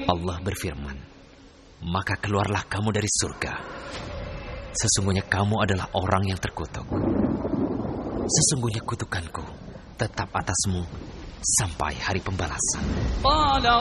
Allah berfirman, maka keluarlah kamu dari surga. Sesungguhnya kamu adalah orang yang terkutuk. Sesungguhnya kutukanku tetap atasmu sampai hari pembalasan. قال